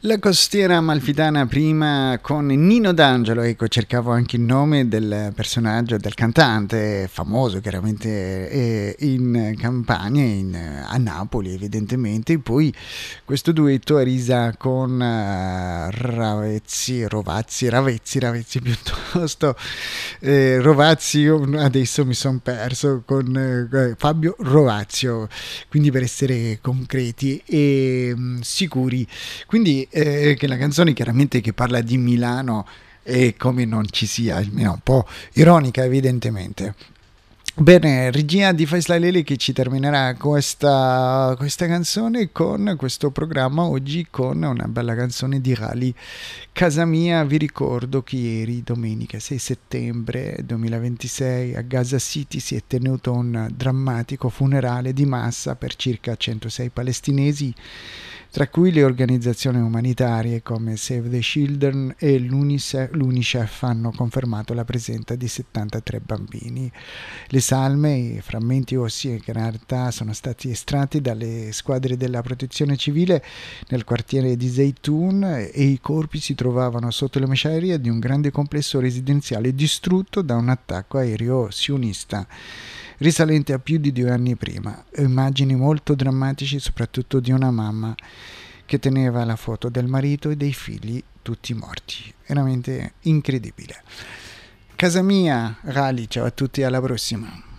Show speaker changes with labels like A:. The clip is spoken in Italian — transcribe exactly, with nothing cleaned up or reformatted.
A: La costiera amalfitana prima con Nino D'Angelo, ecco, cercavo anche il nome del personaggio, del cantante famoso chiaramente eh, in Campania, in, a Napoli evidentemente, poi questo duetto a risa con uh, Ravezzi, Rovazzi, Ravezzi, Ravezzi piuttosto, eh, Rovazzi, io adesso mi sono perso con eh, Fabio Rovazio, quindi per essere concreti e mh, sicuri, quindi eh, che la canzone chiaramente che parla di Milano e come non ci sia, almeno un po' ironica evidentemente. Bene, regia di Faisla Lele che ci terminerà questa, questa canzone con questo programma oggi con una bella canzone di Rally. Casa mia, vi ricordo che ieri, domenica sei settembre duemilaventisei, a Gaza City si è tenuto un drammatico funerale di massa per circa centosei palestinesi, tra cui le organizzazioni umanitarie come Save the Children e l'UNICEF, l'UNICEF hanno confermato la presenza di settantatré bambini. Le salme, i frammenti ossei che in realtà sono stati estratti dalle squadre della protezione civile nel quartiere di Zeytun e i corpi si trovavano sotto le macerie di un grande complesso residenziale distrutto da un attacco aereo sionista risalente a più di due anni prima. Immagini molto drammatici, soprattutto di una mamma che teneva la foto del marito e dei figli tutti morti. Veramente incredibile. Casa mia, Rally, ciao a tutti, alla prossima.